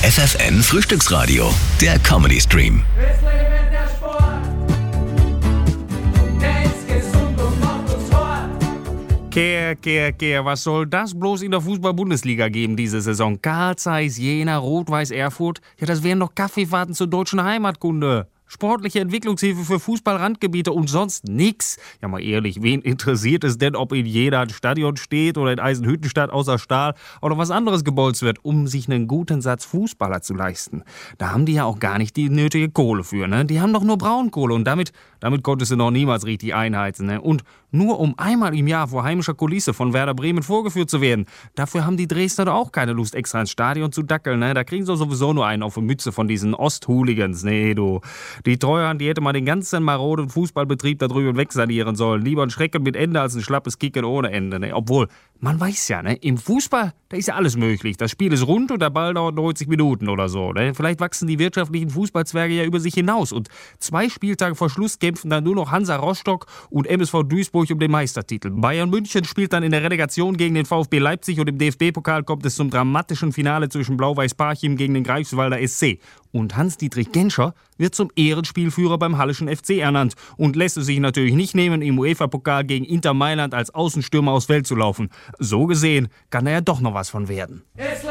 FFN Frühstücksradio, der Comedy Stream. Kehr, was soll das bloß in der Fußball-Bundesliga geben diese Saison? Karl Zeiss, Jena, Rot-Weiß Erfurt, ja, das wären doch Kaffeefahrten zur deutschen Heimatkunde. Sportliche Entwicklungshilfe für Fußballrandgebiete und sonst nix. Ja, mal ehrlich, wen interessiert es denn, ob in Jena ein Stadion steht oder in Eisenhüttenstadt außer Stahl oder was anderes gebolzt wird, um sich einen guten Satz Fußballer zu leisten? Da haben die ja auch gar nicht die nötige Kohle für, ne? Die haben doch nur Braunkohle und damit konntest du noch niemals richtig einheizen, ne? Und nur um einmal im Jahr vor heimischer Kulisse von Werder Bremen vorgeführt zu werden. Dafür haben die Dresdner doch auch keine Lust, extra ins Stadion zu dackeln, ne? Da kriegen sie sowieso nur einen auf die Mütze von diesen Ost-Hooligans. Nee, du. Die Treuhand, die hätte mal den ganzen maroden Fußballbetrieb da drüben wegsanieren sollen. Lieber ein Schrecken mit Ende als ein schlappes Kicken ohne Ende. Ne? Obwohl, man weiß ja, ne? Im Fußball, da ist ja alles möglich. Das Spiel ist rund und der Ball dauert 90 Minuten oder so. Ne? Vielleicht wachsen die wirtschaftlichen Fußballzwerge ja über sich hinaus. Und 2 Spieltage vor Schluss kämpfen dann nur noch Hansa Rostock und MSV Duisburg um den Meistertitel. Bayern München spielt dann in der Relegation gegen den VfB Leipzig und im DFB-Pokal kommt es zum dramatischen Finale zwischen Blau-Weiß Parchim gegen den Greifswalder SC. Und Hans-Dietrich Genscher wird zum Ehrenspielführer beim Hallischen FC ernannt und lässt es sich natürlich nicht nehmen, im UEFA-Pokal gegen Inter Mailand als Außenstürmer aufs Feld zu laufen. So gesehen kann da ja doch noch was von werden.